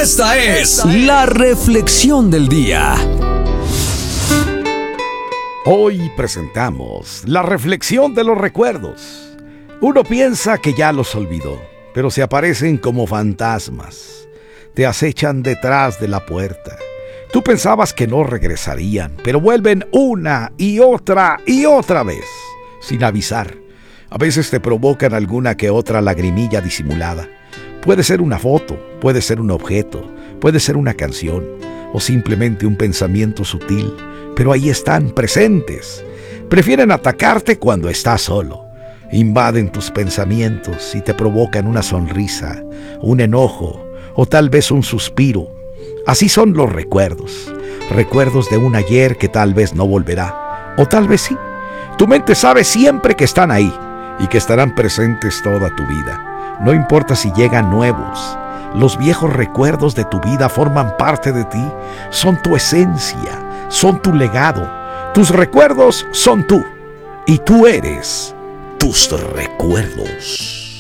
Esta es la reflexión del día. Hoy presentamos la reflexión de los recuerdos. Uno piensa que ya los olvidó, pero se aparecen como fantasmas. Te acechan detrás de la puerta. Tú pensabas que no regresarían, pero vuelven una y otra vez, sin avisar. A veces te provocan alguna que otra lagrimilla disimulada. Puede ser una foto, puede ser un objeto, puede ser una canción, o simplemente un pensamiento sutil, pero ahí están, presentes. Prefieren atacarte cuando estás solo. Invaden tus pensamientos y te provocan una sonrisa, un enojo o tal vez un suspiro. Así son los recuerdos. Recuerdos de un ayer que tal vez no volverá, o tal vez sí. Tu mente sabe siempre que están ahí y que estarán presentes toda tu vida. No importa si llegan nuevos. Los viejos recuerdos de tu vida forman parte de ti, son tu esencia. Son tu legado. Tus recuerdos son tú. Y tú eres tus recuerdos.